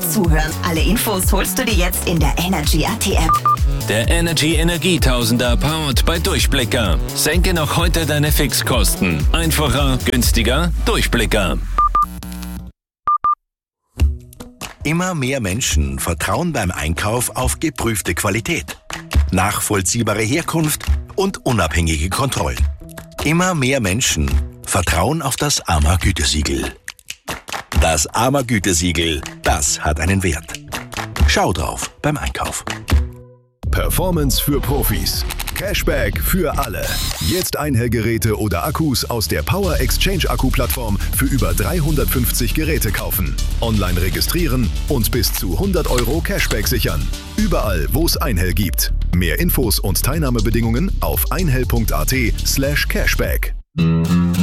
Zuhören. Alle Infos holst du dir jetzt in der Energy AT App. Der Energy Energietausender powered bei Durchblicker. Senke noch heute deine Fixkosten. Einfacher, günstiger, Durchblicker. Immer mehr Menschen vertrauen beim Einkauf auf geprüfte Qualität, nachvollziehbare Herkunft und unabhängige Kontrollen. Immer mehr Menschen vertrauen auf das AMA-Gütesiegel. Das AMA-Gütesiegel, das hat einen Wert. Schau drauf beim Einkauf. Performance für Profis. Cashback für alle. Jetzt Einhellgeräte oder Akkus aus der Power Exchange Akku-Plattform für über 350 Geräte kaufen. Online registrieren und bis zu 100 € Cashback sichern. Überall, wo es Einhell gibt. Mehr Infos und Teilnahmebedingungen auf einhell.at/cashback.